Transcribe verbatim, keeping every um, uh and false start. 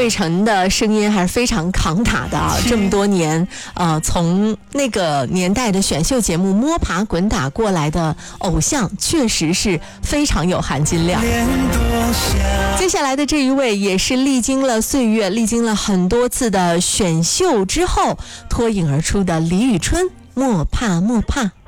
魏晨的声音还是非常扛打的啊！这么多年，呃，从那个年代的选秀节目摸爬滚打过来的偶像，确实是非常有含金量。接下来的这一位也是历经了岁月，历经了很多次的选秀之后脱颖而出的李宇春，莫怕莫怕。